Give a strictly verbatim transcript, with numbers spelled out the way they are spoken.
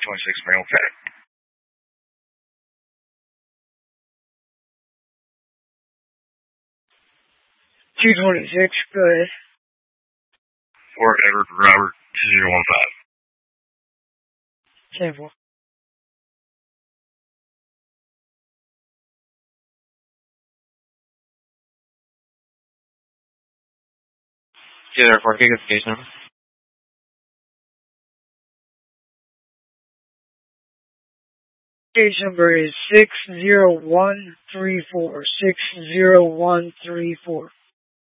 twenty-six Maryland Fed. two twenty-six, go ahead. Fort Edward Robert two zero one five. ten four. two zero four, give us case number. Case number is six zero one three four. six zero one three four.